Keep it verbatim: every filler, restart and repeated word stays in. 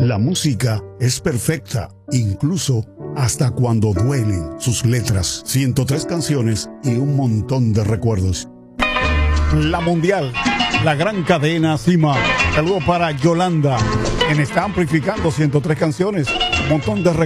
La música es perfecta, incluso hasta cuando duelen sus letras. ciento tres canciones y un montón de recuerdos. La Mundial, la gran cadena Cima. Saludo para Yolanda, quien está amplificando ciento tres canciones, un montón de recuerdos.